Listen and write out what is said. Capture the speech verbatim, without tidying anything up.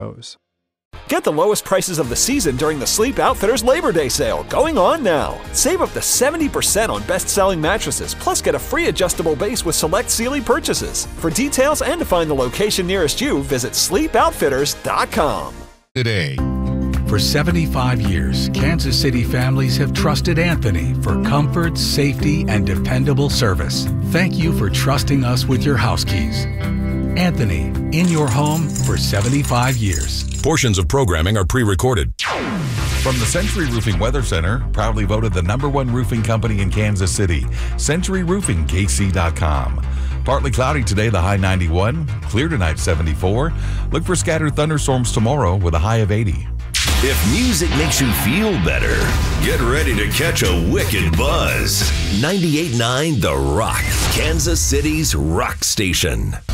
Get the lowest prices of the season during the Sleep Outfitters Labor Day sale, going on now. Save up to seventy percent on best-selling mattresses, plus get a free adjustable base with select Sealy purchases. For details and to find the location nearest you, visit sleep outfitters dot com. Today. For seventy-five years, Kansas City families have trusted Anthony for comfort, safety, and dependable service. Thank you for trusting us with your house keys. Anthony, in your home for seventy-five years. Portions of programming are pre-recorded. From the Century Roofing Weather Center, proudly voted the number one roofing company in Kansas City, Century Roofing K C dot com. Partly cloudy today, the high ninety-one. Clear tonight, seventy-four. Look for scattered thunderstorms tomorrow with a high of eighty. If music makes you feel better, get ready to catch a wicked buzz. ninety-eight point nine The Rock, Kansas City's rock station.